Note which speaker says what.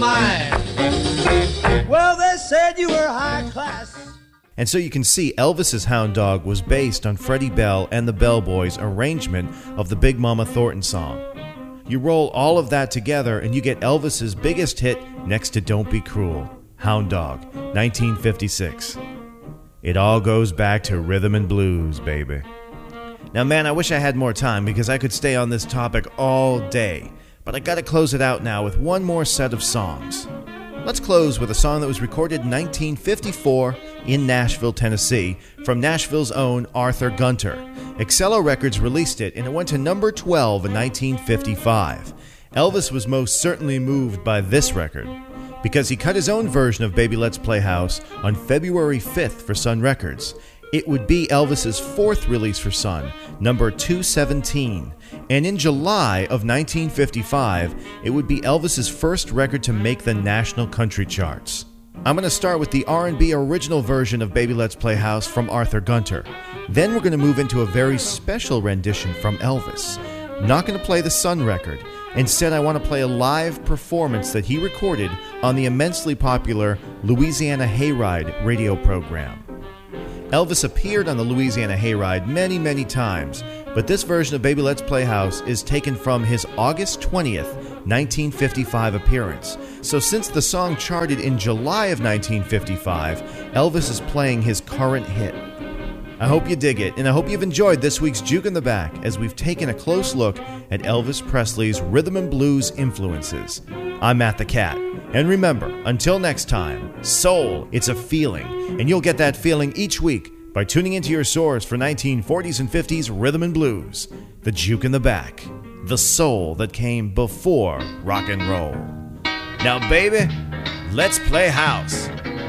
Speaker 1: Well, they said you were high class.
Speaker 2: And so you can see Elvis's Hound Dog was based on Freddie Bell and the Bell Boys' arrangement of the Big Mama Thornton song. You roll all of that together and you get Elvis's biggest hit next to Don't Be Cruel, Hound Dog, 1956. It all goes back to rhythm and blues, baby. Now, man, I wish I had more time because I could stay on this topic all day, but I gotta close it out now with one more set of songs. Let's close with a song that was recorded in 1954 in Nashville, Tennessee, from Nashville's own Arthur Gunter. Excello Records released it, and it went to number 12 in 1955. Elvis was most certainly moved by this record, because he cut his own version of Baby Let's Play House on February 5th for Sun Records. It would be Elvis's fourth release for Sun, number 217. And in July of 1955, it would be Elvis's first record to make the national country charts. I'm going to start with the R&B original version of Baby Let's Play House from Arthur Gunter. Then we're going to move into a very special rendition from Elvis. Not going to play the Sun record. Instead, I want to play a live performance that he recorded on the immensely popular Louisiana Hayride radio program. Elvis appeared on the Louisiana Hayride many, many times, but this version of Baby Let's Play House is taken from his August 20th, 1955 appearance. So since the song charted in July of 1955, Elvis is playing his current hit. I hope you dig it, and I hope you've enjoyed this week's Juke in the Back as we've taken a close look at Elvis Presley's rhythm and blues influences. I'm Matt the Cat, and remember, until next time, soul, it's a feeling, and you'll get that feeling each week by tuning into your source for 1940s and 50s rhythm and blues, the Juke in the Back, the soul that came before rock and roll. Now, baby, let's play house.